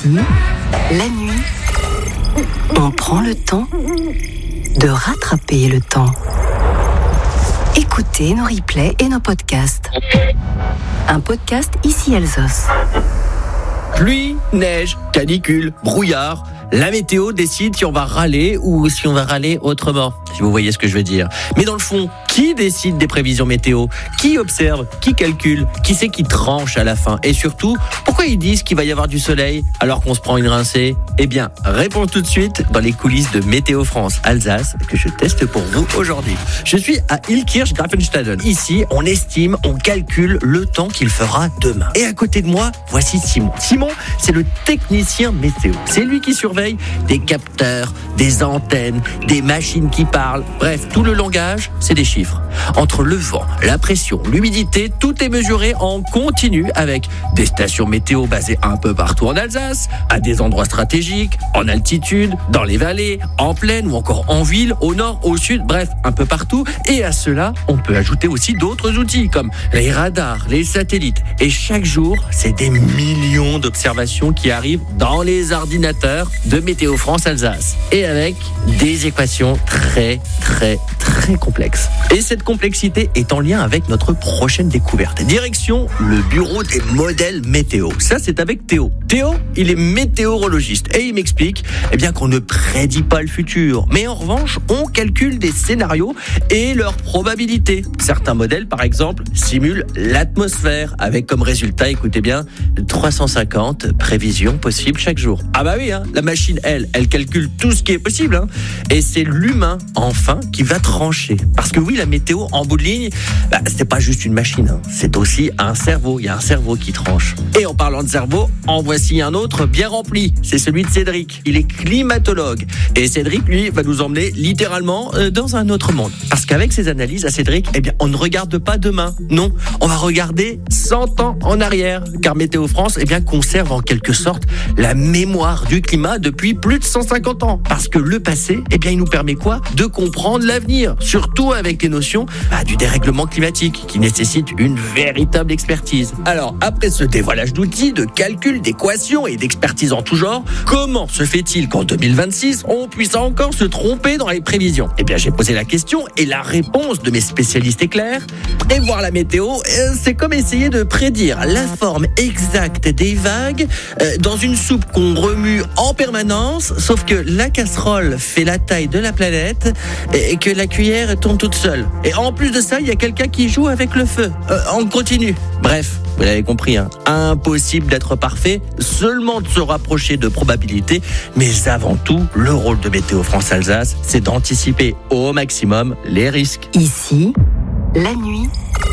Ici, la nuit, on prend le temps de rattraper le temps. Écoutez nos replays et nos podcasts. Un podcast Ici Alsace. Pluie, neige, canicule, brouillard. La météo décide si on va râler ou si on va râler autrement, si vous voyez ce que je veux dire. Mais dans le fond, qui décide des prévisions météo ? Qui observe ? Qui calcule ? Qui c'est qui tranche à la fin ? Et surtout, pourquoi ils disent qu'il va y avoir du soleil alors qu'on se prend une rincée ? Eh bien, réponse tout de suite dans les coulisses de Météo France Alsace que je teste pour vous aujourd'hui. Je suis à Illkirch-Grafenstaden. Ici, on estime, on calcule le temps qu'il fera demain. Et à côté de moi, voici Simon. Simon, c'est le technicien météo. C'est lui qui surveille des capteurs, des antennes, des machines qui parlent. Bref, tout le langage, c'est des chiffres. Entre le vent, la pression, l'humidité, tout est mesuré en continu avec des stations météo basées un peu partout en Alsace, à des endroits stratégiques, en altitude, dans les vallées, en plaine ou encore en ville, au nord, au sud, bref, un peu partout. Et à cela, on peut ajouter aussi d'autres outils comme les radars, les satellites. Et chaque jour, c'est des millions d'observations qui arrivent dans les ordinateurs de Météo France Alsace. Et avec des équations très complexes. Et cette complexité est en lien avec notre prochaine découverte. Direction le bureau des modèles météo. Ça, c'est avec Théo. Théo, il est météorologiste et il m'explique qu'on ne prédit pas le futur. Mais en revanche, on calcule des scénarios et leurs probabilités. Certains modèles, par exemple, simulent l'atmosphère avec comme résultat, écoutez bien, 350 prévisions possibles chaque jour. Ah bah oui, la machine, elle calcule tout ce qui est possible. Et c'est l'humain, enfin, qui va trancher. Parce que oui, la météo, en bout de ligne, c'est pas juste une machine. C'est aussi un cerveau. Il y a un cerveau qui tranche. Et en parlant de cerveau, en voici un autre bien rempli. C'est celui de Cédric. Il est climatologue. Et Cédric, lui, va nous emmener littéralement dans un autre monde. Parce qu'avec ses analyses à Cédric, on ne regarde pas demain. Non, on va regarder 100 ans en arrière. Car Météo France, conserve en quelque sorte la mémoire du climat depuis plus de 150 ans. Parce que le passé, il nous permet quoi ? De comprendre l'avenir. Surtout avec les notions du dérèglement climatique qui nécessite une véritable expertise. Alors, après ce dévoilage d'outils, de calcul, d'équations et d'expertise en tout genre, comment se fait-il qu'en 2026, on puisse encore se tromper dans les prévisions ? J'ai posé la question et la réponse de mes spécialistes est claire. Prévoir la météo, c'est comme essayer de prédire la forme exacte des vagues dans une soupe qu'on remue en permanence, sauf que la casserole fait la taille de la planète et que la cuillère tourne toute seule. Et en plus de ça, il y a quelqu'un qui joue avec le feu. On continue. Bref, vous l'avez compris, impossible d'être parfait, seulement de se rapprocher de probabilités, mais avant tout, le rôle de Météo France Alsace, c'est d'anticiper au maximum les risques. Ici, la nuit,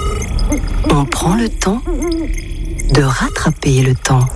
on prend le temps de rattraper le temps.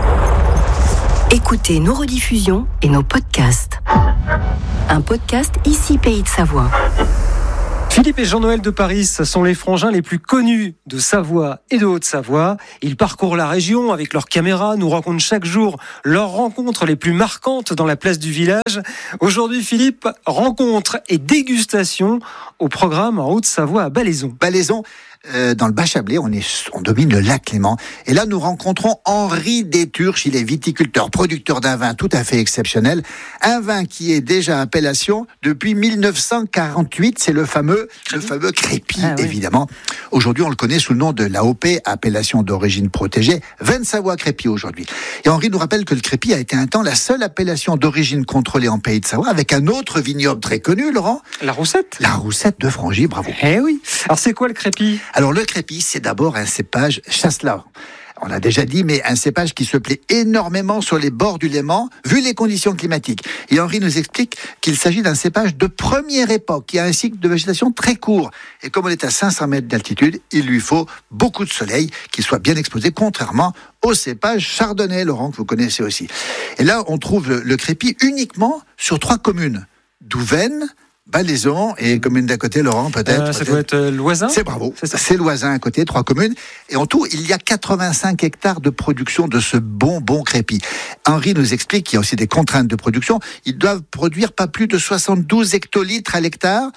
Écoutez nos rediffusions et nos podcasts. Un podcast Ici Pays de Savoie. Philippe et Jean-Noël de Paris sont les frangins les plus connus de Savoie et de Haute-Savoie. Ils parcourent la région avec leurs caméras, nous racontent chaque jour leurs rencontres les plus marquantes dans la place du village. Aujourd'hui, Philippe, rencontre et dégustation au programme en Haute-Savoie à Ballaison. Ballaison, dans le Bas-Chablais, on domine le lac Léman. Et là, nous rencontrons Henri Déturche. Il est viticulteur, producteur d'un vin tout à fait exceptionnel. Un vin qui est déjà appellation depuis 1948. C'est le fameux Crépi, évidemment. Aujourd'hui, on le connaît sous le nom de l'AOP, appellation d'origine protégée. Vin de Savoie Crépi aujourd'hui. Et Henri nous rappelle que le Crépi a été un temps la seule appellation d'origine contrôlée en Pays de Savoie, avec un autre vignoble très connu, Laurent. La Roussette. La Roussette de Frangy, bravo. Eh oui. Alors, c'est quoi le Crépi ? Alors, le Crépi, c'est d'abord un cépage Chasselas. On l'a déjà dit, mais un cépage qui se plaît énormément sur les bords du Léman, vu les conditions climatiques. Et Henri nous explique qu'il s'agit d'un cépage de première époque, qui a un cycle de végétation très court. Et comme on est à 500 mètres d'altitude, il lui faut beaucoup de soleil, qu'il soit bien exposé, contrairement au cépage chardonnay, Laurent, que vous connaissez aussi. Et là, on trouve le Crépi uniquement sur 3 communes. Douvaine, Ballaison et commune d'à côté, Laurent, peut-être. Ça doit être Loisin. C'est bravo. C'est Loisin à côté, 3 communes. Et en tout, il y a 85 hectares de production de ce bon Crépi. Henri nous explique qu'il y a aussi des contraintes de production. Ils doivent produire pas plus de 72 hectolitres à l'hectare.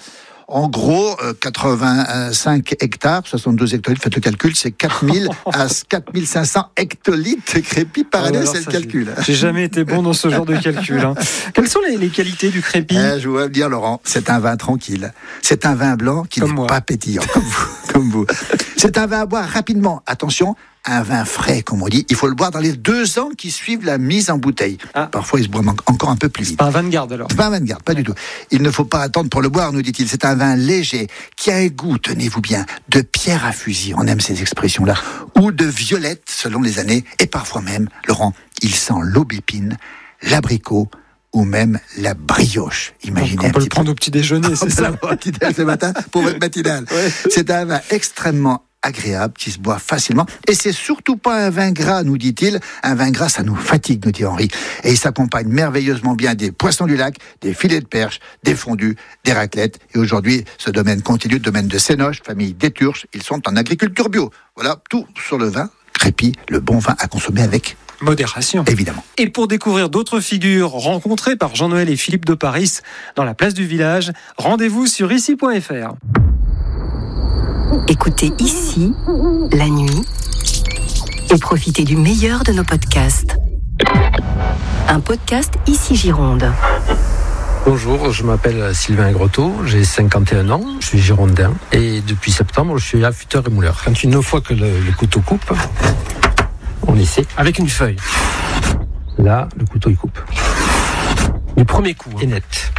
En gros, 85 hectares, 62 hectolitres, faites le calcul, c'est 4000 à 4500 hectolitres crépi par année, c'est le calcul. J'ai jamais été bon dans ce genre de calcul. Hein. Quelles sont les qualités du crépi ? Je vous dire, Laurent, c'est un vin tranquille. C'est un vin blanc qui n'est pas pétillant, comme vous. C'est un vin à boire rapidement. Attention, un vin frais, comme on dit. Il faut le boire dans les 2 ans qui suivent la mise en bouteille. Parfois, il se boit encore un peu plus vite. C'est pas un vin de garde, alors ? C'est pas un vin de garde, pas du tout. Il ne faut pas attendre pour le boire, nous dit-il. C'est un vin léger, qui a un goût, tenez-vous bien, de pierre à fusil, on aime ces expressions-là, ou de violette, selon les années, et parfois même, Laurent, il sent l'aubépine, l'abricot, ou même la brioche. Imaginez. On peut le prendre au petit déjeuner, c'est ça ? Au petit déjeuner ce matin pour votre matinale. Ouais. C'est un vin extrêmement agréable, qui se boit facilement. Et c'est surtout pas un vin gras, nous dit-il. Un vin gras, ça nous fatigue, nous dit Henri. Et il s'accompagne merveilleusement bien des poissons du lac, des filets de perche, des fondus, des raclettes. Et aujourd'hui, ce domaine continue, le domaine de Sénoche, famille d'Éturche. Ils sont en agriculture bio. Voilà, tout sur le vin. Crépi, le bon vin à consommer avec modération. Évidemment. Et pour découvrir d'autres figures rencontrées par Jean-Noël et Philippe de Paris dans la place du village, rendez-vous sur ici.fr. Écoutez Ici, la nuit, et profitez du meilleur de nos podcasts. Un podcast Ici Gironde. Bonjour, je m'appelle Sylvain Grotto, j'ai 51 ans, je suis girondin et depuis septembre je suis affûteur et mouleur. Quand une fois que le couteau coupe, on essaie. Avec une feuille. Là, le couteau il coupe. Du premier coup. Et net.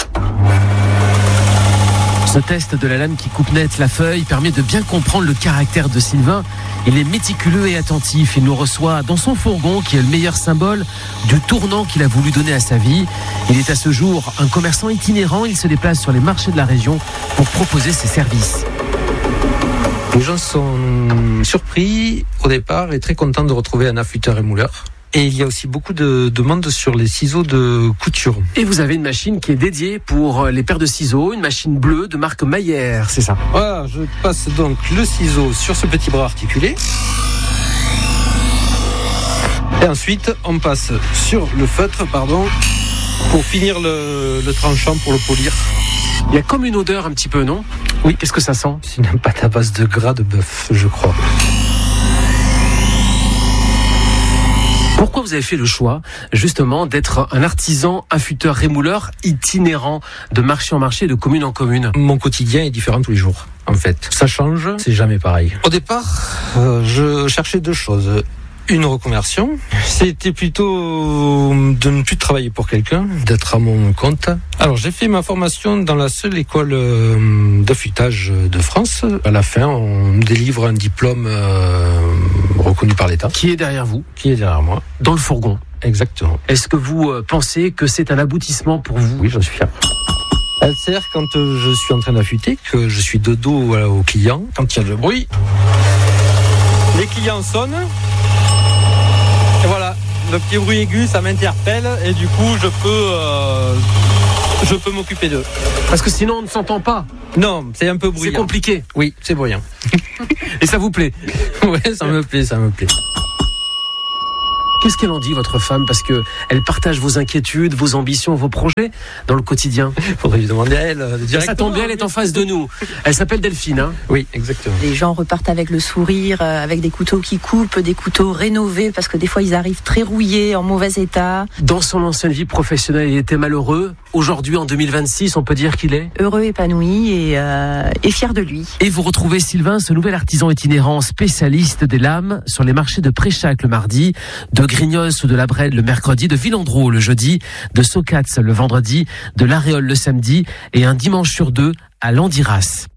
Ce test de la lame qui coupe net la feuille permet de bien comprendre le caractère de Sylvain. Il est méticuleux et attentif. Il nous reçoit dans son fourgon qui est le meilleur symbole du tournant qu'il a voulu donner à sa vie. Il est à ce jour un commerçant itinérant. Il se déplace sur les marchés de la région pour proposer ses services. Les gens sont surpris au départ et très contents de retrouver un affûteur et mouleur. Et il y a aussi beaucoup de demandes sur les ciseaux de couture. Et vous avez une machine qui est dédiée pour les paires de ciseaux, une machine bleue de marque Mayer, c'est ça ? Voilà, je passe donc le ciseau sur ce petit bras articulé. Et ensuite, on passe sur le feutre, pour finir le tranchant, pour le polir. Il y a comme une odeur un petit peu, non ? Oui. Qu'est-ce que ça sent ? C'est une pâte à base de gras de bœuf, je crois. Pourquoi vous avez fait le choix, justement, d'être un artisan affûteur rémouleur itinérant de marché en marché, de commune en commune ? Mon quotidien est différent tous les jours, en fait. Ça change, c'est jamais pareil. Au départ, je cherchais 2 choses. Une reconversion, c'était plutôt de ne plus travailler pour quelqu'un, d'être à mon compte. Alors j'ai fait ma formation dans la seule école d'affûtage de France. À la fin, on délivre un diplôme reconnu par l'État. Qui est derrière vous ? Qui est derrière moi. Dans le fourgon. Exactement. Est-ce que vous pensez que c'est un aboutissement pour vous ? Oui, j'en suis fier. Elle sert quand je suis en train d'affûter, que je suis de dos aux clients. Quand il y a du bruit, les clients sonnent. Et voilà, le petit bruit aigu, ça m'interpelle et du coup, je peux m'occuper d'eux. Parce que sinon, on ne s'entend pas. Non, c'est un peu bruyant. C'est compliqué. Oui, c'est bruyant. Et ça vous plaît ? Ouais, ça me plaît. Qu'est-ce qu'elle en dit, votre femme ? Parce que elle partage vos inquiétudes, vos ambitions, vos projets dans le quotidien. Faudrait lui demander à elle directement. Ça tombe bien, elle est en face de nous. Elle s'appelle Delphine. Hein ? Oui, exactement. Les gens repartent avec le sourire, avec des couteaux qui coupent, des couteaux rénovés, parce que des fois ils arrivent très rouillés, en mauvais état. Dans son ancienne vie professionnelle, il était malheureux. Aujourd'hui, en 2026, on peut dire qu'il est heureux, épanoui et fier de lui. Et vous retrouvez Sylvain, ce nouvel artisan itinérant spécialiste des lames, sur les marchés de Préchac le mardi, de Grignos ou de la Brède le mercredi, de Villandreau le jeudi, de Socats le vendredi, de l'Aréole le samedi et un dimanche sur 2 à Landiras.